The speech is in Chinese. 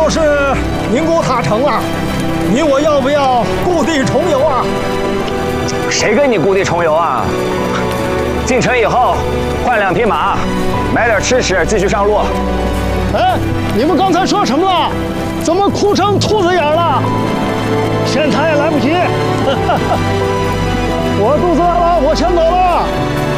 要是宁古塔成了，你我要不要故地重游啊？ 谁跟你故地重游啊？进城以后换2匹马，买点吃，继续上路。 哎，你们刚才说什么了？怎么哭成兔子眼了？现在也来不及。我肚子饿了，我先走了。